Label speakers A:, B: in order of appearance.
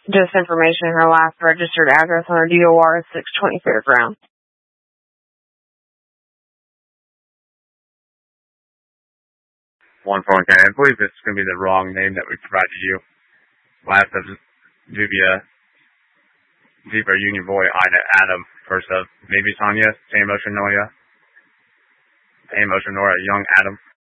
A: Just information, her last registered address on her DOR is 620 Fairground.
B: One phone, I believe this is going to be the wrong name that we provided you. Last of Zubia Union Boy, Adam, first of maybe Sonia, Same Ocean Nora, Young Adam.